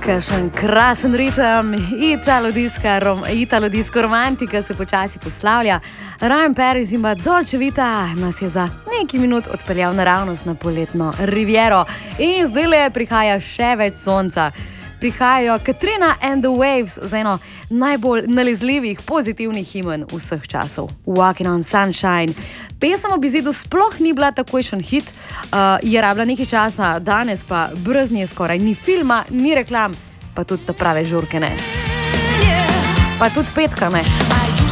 kakšen krasen ritem, italo-disko romantika se počasi poslavlja. Ryan Paris in Dolce Vita nas je za nekaj minut odpeljal naravnost na poletno riviero. In zdaj prihaja še več sonca. Prihajajo Katrina and the Waves za eno najbolj nalezljivih, pozitivnih himen vseh časov. Walking on Sunshine. Pesem ob izidu sploh ni bila takojšen hit, je rabila nekaj časa, danes pa brez nje skoraj ni filma, ni reklam, pa tudi ta prave žurke ne. Pa tudi petka ne.